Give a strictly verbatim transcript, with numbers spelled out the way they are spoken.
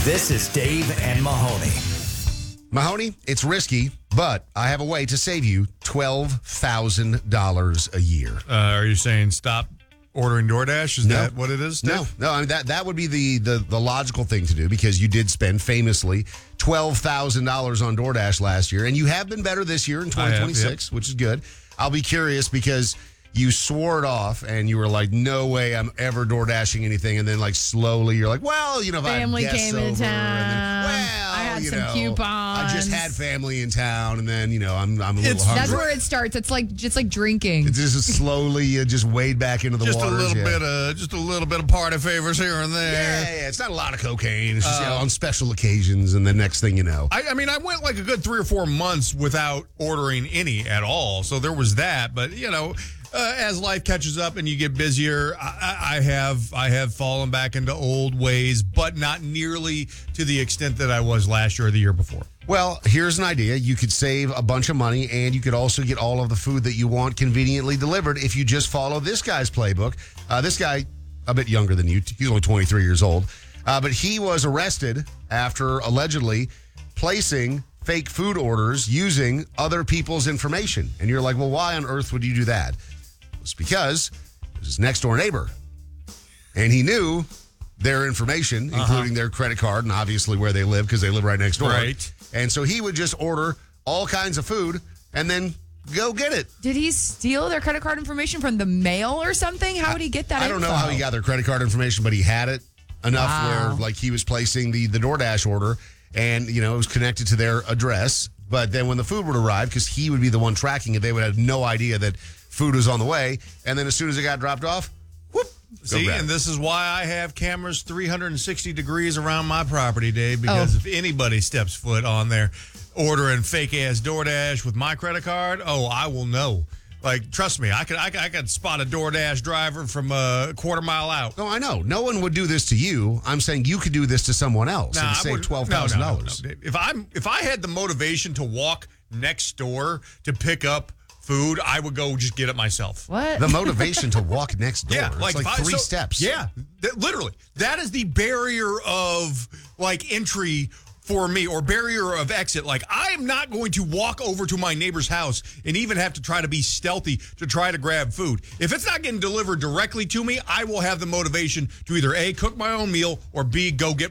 This is Dave and Mahoney. Mahoney, it's risky, but I have a way to save you twelve thousand dollars a year. Uh, are you saying stop ordering DoorDash? Is No. that what it is, Dave? No, no, I mean, that, that would be the, the, the logical thing to do because you did spend famously twelve thousand dollars on DoorDash last year, and you have been better this year in twenty twenty-six, yep. which is good. I'll be curious because you swore it off and you were like, no way I'm ever door dashing anything. And then like slowly you're like, well, you know, if Family I have guests came into over, and then, town. well, I had you some know, coupons. I just had family in town and then, you know, I'm, I'm a little It's- hungry. That's where it starts. It's like just like drinking. It's just slowly you just wade back into the Just waters, a little yeah. bit of just a little bit of party favors here and there. Yeah, yeah, it's not a lot of cocaine. It's just Uh, you know, on special occasions, and the next thing you know. I, I mean, I went like a good three or four months without ordering any at all. So there was that. But you know, uh, as life catches up and you get busier, I, I I have I have fallen back into old ways, but not nearly to the extent that I was last year or the year before. Well, here's an idea. You could save a bunch of money, and you could also get all of the food that you want conveniently delivered if you just follow this guy's playbook. Uh, this guy, a bit younger than you, he's only twenty-three years old, uh, but he was arrested after allegedly placing fake food orders using other people's information. And you're like, well, why on earth would you do that? It's because it was his next door neighbor, and he knew their information, Uh-huh. including their credit card and obviously where they live because they live right next door. Right. And so he would just order all kinds of food and then go get it. Did he steal their credit card information from the mail or something? How would he get that I don't know info? how he got their credit card information, but he had it enough Wow. where like he was placing the, the DoorDash order and, you know, it was connected to their address. But then when the food would arrive, because he would be the one tracking it, they would have no idea that food was on the way. And then as soon as it got dropped off, whoop, go See, grab and it. this is why I have cameras three hundred sixty degrees around my property, Dave, because Oh. if anybody steps foot on there ordering fake-ass DoorDash with my credit card, oh, I will know. Like, trust me, I could I could, I could spot a DoorDash driver from a quarter mile out. No, I know. No one would do this to you. I'm saying you could do this to someone else Nah, and I save wouldn't- twelve thousand no, no, dollars. no, no. If I'm if I had the motivation to walk next door to pick up food, I would go just get it myself. What? The motivation to walk next door. Yeah, It's like, like, if I- three so- steps. Yeah, that, literally. That is the barrier of like entry for me, or barrier of exit. Like, I am not going to walk over to my neighbor's house and even have to try to be stealthy to try to grab food. If it's not getting delivered directly to me, I will have the motivation to either A, cook my own meal, or B, go get